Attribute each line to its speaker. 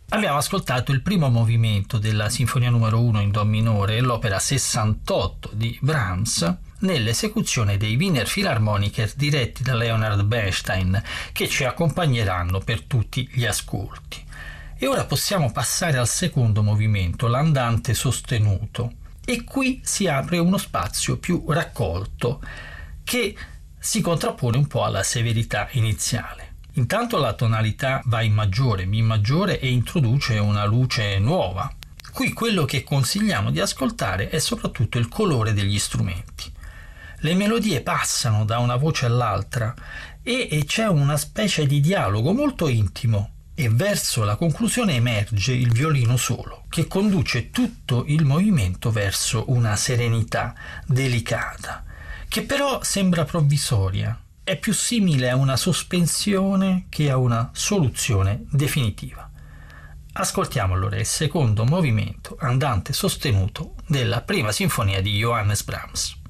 Speaker 1: Abbiamo ascoltato il primo movimento della Sinfonia numero 1 in Do minore, l'opera 68 di Brahms, nell'esecuzione dei Wiener Philharmoniker diretti da Leonard Bernstein, che ci accompagneranno per tutti gli ascolti. E ora possiamo passare al secondo movimento, l'andante sostenuto, e qui si apre uno spazio più raccolto che si contrappone un po' alla severità iniziale. Intanto la tonalità va in maggiore, Mi maggiore, e introduce una luce nuova. Qui quello che consigliamo di ascoltare è soprattutto il colore degli strumenti. Le melodie passano da una voce all'altra e c'è una specie di dialogo molto intimo, e verso la conclusione emerge il violino solo, che conduce tutto il movimento verso una serenità delicata, che però sembra provvisoria. È più simile a una sospensione che a una soluzione definitiva. Ascoltiamo allora il secondo movimento andante sostenuto della prima sinfonia di Johannes Brahms.